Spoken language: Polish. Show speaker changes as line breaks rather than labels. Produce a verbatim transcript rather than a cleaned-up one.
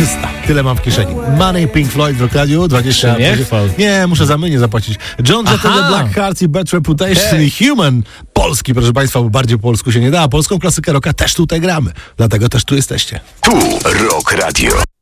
trzysta. Tyle mam w kieszeni. Money, Pink Floyd w Rock Radio, dwadzieścia...
Nie chwal.
Nie, muszę za mynie zapłacić. John Jett and the Black Hearts i Bad Reputation
Hey.
i Human. Polski, proszę państwa, bo bardziej po polsku się nie da. Polską klasykę rocka też tutaj gramy. Dlatego też tu jesteście.
Tu Rock Radio.